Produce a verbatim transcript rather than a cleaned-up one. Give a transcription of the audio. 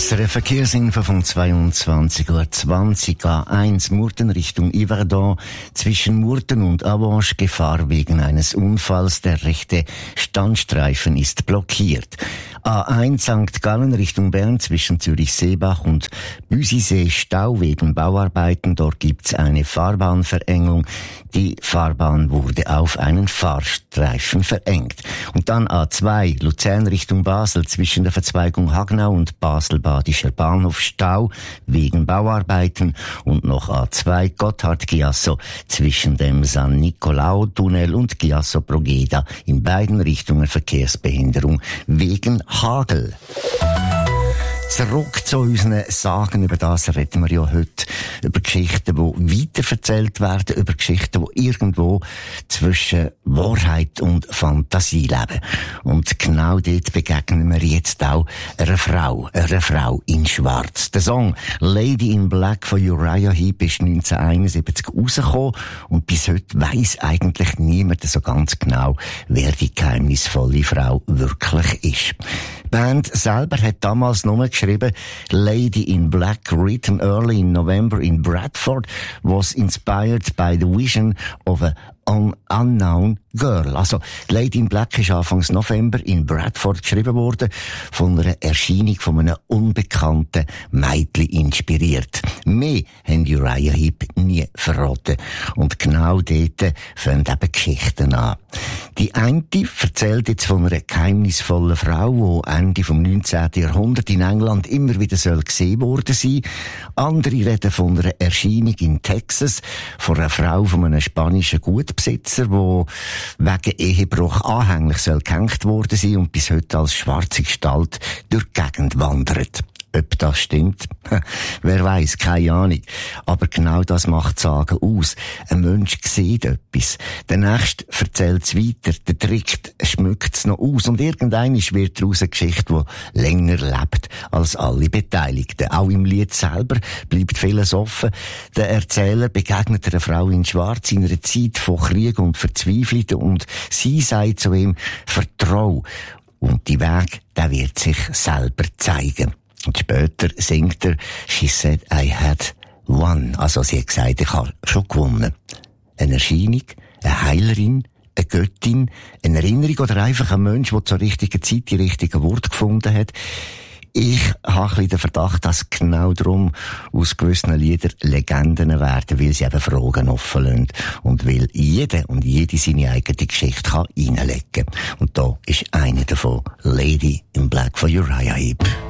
S R F Verkehrsinfo vom zweiundzwanzig Uhr zwanzig A eins Murten Richtung Yverdon. Zwischen Murten und Avanche Gefahr wegen eines Unfalls. Der rechte Standstreifen ist blockiert. A eins Sankt Gallen Richtung Bern zwischen Zürich-Seebach und Büsisee Stau wegen Bauarbeiten. Dort gibt's eine Fahrbahnverengung. Die Fahrbahn wurde auf einen Fahrstreifen verengt. Und dann A zwei Luzern Richtung Basel zwischen der Verzweigung Hagnau und Basel-Badischer Bahnhof Stau wegen Bauarbeiten. Und noch A zwei Gotthard-Giasso zwischen dem San Nicolao-Tunnel und Giasso-Progeda in beiden Richtungen Verkehrsbehinderung wegen Hagel. Zurück zu unseren Sagen, über das reden wir ja heute. Über Geschichten, die weiterverzählt werden, über Geschichten, die irgendwo zwischen Wahrheit und Fantasie leben. Und genau dort begegnen wir jetzt auch einer Frau, einer Frau in Schwarz. Der Song Lady in Black von Uriah Heep ist neunzehnhunderteinundsiebzig rausgekommen und bis heute weiss eigentlich niemand so ganz genau, wer die geheimnisvolle Frau wirklich ist. Die Band selber hat damals nur geschrieben, Lady in Black, written early in November in Bradford, was inspired by the vision of a un- unknown girl. Also, Lady in Black ist Anfangs November in Bradford geschrieben worden, von einer Erscheinung von einem unbekannten Mädchen inspiriert. Mehr haben Uriah Heep nie verraten. Und genau dort fangen eben Geschichten an. Die eine erzählt jetzt von einer geheimnisvollen Frau, die Ende vom neunzehnten Jahrhundert in England immer wieder soll gesehen worden sein. Andere reden von einer Erscheinung in Texas, von einer Frau von einem spanischen Gutsbesitzer, die wegen Ehebruch anhänglich soll gehängt worden sein und bis heute als schwarze Gestalt durch die Gegend wandert. Ob das stimmt? Wer weiss, keine Ahnung. Aber genau das macht Sagen aus. Ein Mensch sieht etwas. Der Nächste erzählt es weiter. Der Dritte schmückt es noch aus. Und irgendwann wird daraus eine Geschichte, die länger lebt als alle Beteiligten. Auch im Lied selber bleibt vieles offen. Der Erzähler begegnet einer Frau in Schwarz in einer Zeit von Krieg und Verzweiflung und sie sagt zu ihm, vertrau. Und die Weg, der wird sich selber zeigen. Und später singt er, she said I had won. Also sie hat gesagt, ich habe schon gewonnen. Eine Erscheinung, eine Heilerin, eine Göttin, eine Erinnerung oder einfach ein Mensch, der zur richtigen Zeit die richtigen Worte gefunden hat. Ich habe ein bisschen den Verdacht, dass genau darum aus gewissen Liedern Legenden werden, weil sie eben Fragen offen lassen und weil jeder und jede seine eigene Geschichte kann reinlegen kann. Und da ist eine davon, Lady in Black von Uriah Heep.